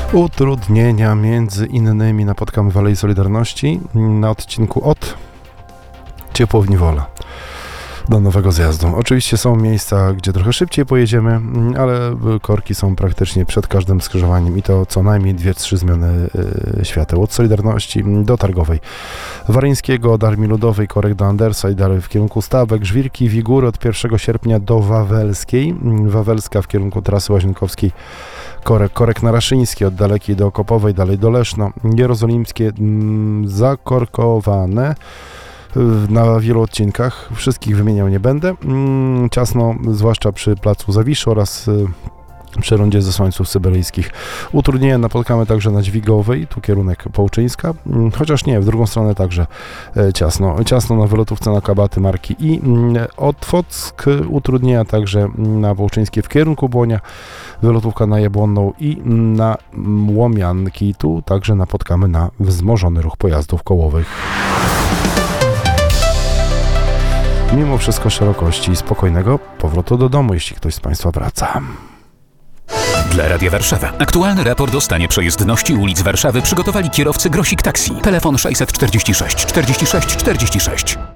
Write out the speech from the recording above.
Utrudnienia między innymi napotkamy w Alei Solidarności na odcinku od Ciepłowni Wola do Nowego Zjazdu. Oczywiście są miejsca, gdzie trochę szybciej pojedziemy, ale korki są praktycznie przed każdym skrzyżowaniem i to co najmniej 2-3 zmiany świateł. Od Solidarności do Targowej Waryńskiego, od Armii Ludowej korek do Andersa i dalej w kierunku Stawek, Żwirki, Wigury od 1 sierpnia do Wawelskiej, Wawelska w kierunku trasy Łazienkowskiej, korek na Raszyński, od Dalekiej do Okopowej, dalej do Leszno, Jerozolimskie zakorkowane na wielu odcinkach, wszystkich wymieniał nie będę. Ciasno, zwłaszcza przy placu Zawiszy oraz przy rondzie Zesłańców Syberyjskich. Utrudnienia napotkamy także na Dźwigowej, tu kierunek Połczyńska, chociaż nie, w drugą stronę także ciasno. Ciasno na wylotówce na Kabaty Marki i Otwock, utrudnienia także na Połczyńskiej w kierunku Błonia, wylotówka na Jabłonną i na Łomianki, tu także napotkamy na wzmożony ruch pojazdów kołowych. Mimo wszystko szerokości i spokojnego powrotu do domu, jeśli ktoś z Państwa wraca. Dla Radia Warszawa aktualny raport o stanie przejezdności ulic Warszawy przygotowali kierowcy Grosik Taxi. Telefon 646 46 46.